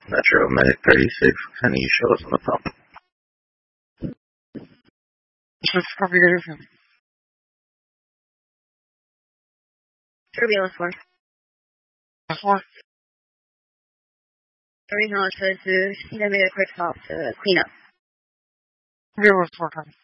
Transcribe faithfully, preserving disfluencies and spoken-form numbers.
Metro Medic thirty-six, can you show us on the phone? Just copy everything. Turbulence force. Four. Original says to C W a quick stop to clean up. Turbulence four times.